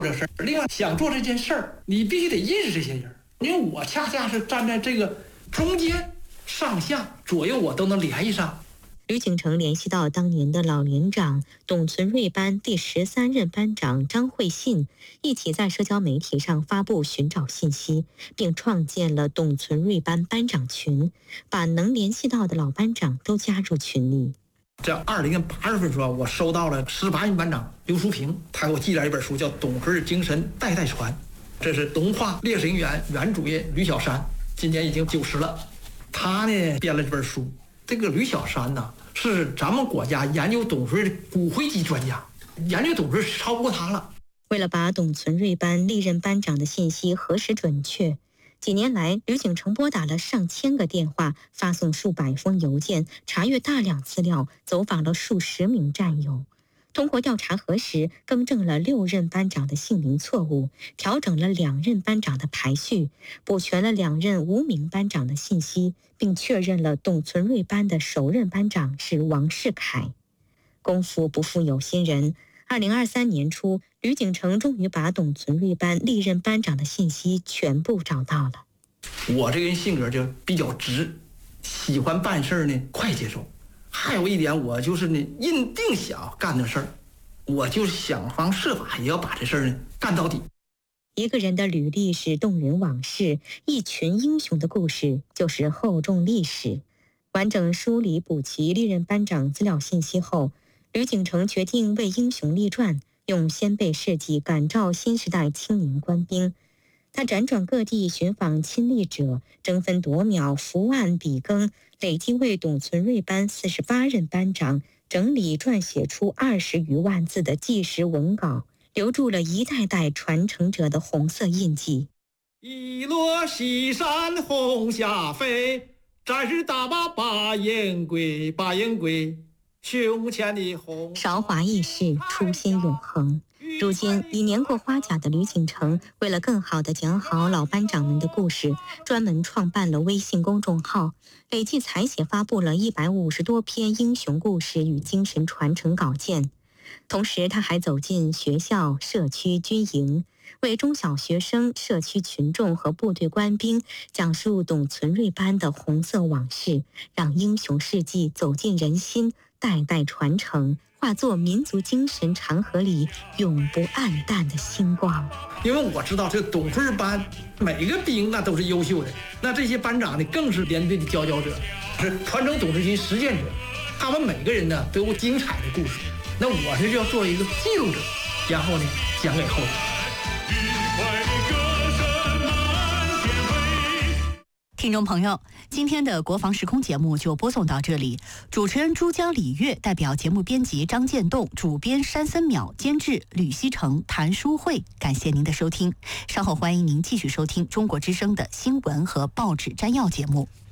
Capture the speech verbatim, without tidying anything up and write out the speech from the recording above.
这事儿。另外，想做这件事儿，你必须得认识这些人，因为我恰恰是站在这个中间，上下左右我都能联系上。 吕景成联系到当年的老连长董存瑞班第十三任班长张惠信，一起在社交媒体上发布寻找信息，并创建了董存瑞班班长群，把能联系到的老班长都加入群里。 在二零年八月份的时候，我收到了十八任班长刘淑平，他给我寄来一本书，叫《董存精神代代传》，这是文化烈士陵园原主任吕小山，今年已经九十了，他呢编了这本书。这个吕小山呢，是咱们国家研究董存的骨灰级专家，研究董存超不过他了。 为了把董存瑞班历任班长的信息核实准确，几年来，吕景成拨打了上千个电话，发送数百封邮件，查阅大量资料，走访了数十名战友。通过调查核实，更正了六任班长的姓名错误，调整了两任班长的排序，补全了两任无名班长的信息，并确认了董存瑞班的首任班长是王世凯。功夫不负有心人，二零二三年初，吕景成终于把董存瑞班历任班长的信息全部找到了。 我这个人性格就比较直，喜欢办事呢快节奏。还有一点，我就是呢，认定想干的事儿，我就是想方设法也要把这事儿呢干到底。 一个人的履历是动人往事，一群英雄的故事就是厚重历史。完整梳理补齐历任班长资料信息后，吕景成决定为英雄立传，用先辈事迹感召新时代青年官兵。他辗转各地寻访亲历者，争分夺秒伏案笔耕，累计为董存瑞班四十八任班长整理撰写出二十余万字的纪实文稿，留住了一代代传承者的红色印记。 一落西山红霞飞，战士打把把烟归，把烟归，胸前的红。 韶华易逝，初心永恒。如今已年过花甲的吕景成，为了更好地讲好老班长们的故事，专门创办了微信公众号，累计采写发布了一百五十多篇英雄故事与精神传承稿件。同时，他还走进学校、社区、军营，为中小学生、社区群众和部队官兵讲述董存瑞班的红色往事，让英雄事迹走进人心，代代传承，化作民族精神长河里永不暗淡的星光。 因为我知道这董存班每个兵那都是优秀的，那这些班长呢更是连队的佼佼者，是传承董存军实践者，他们每个人呢都有精彩的故事。那我是要做一个记录者，然后呢讲给后人。 听众朋友，今天的国防时空节目就播送到这里。主持人珠江李月代表节目编辑张建栋，主编山森淼，监制吕希成、谭淑慧，感谢您的收听。稍后欢迎您继续收听中国之声的新闻和报纸摘要节目。